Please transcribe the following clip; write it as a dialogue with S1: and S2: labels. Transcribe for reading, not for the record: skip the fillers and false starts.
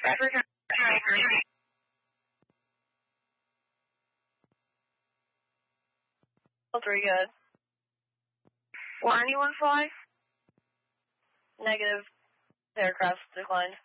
S1: Very good.
S2: Will anyone fly?
S1: Negative. Aircraft declined.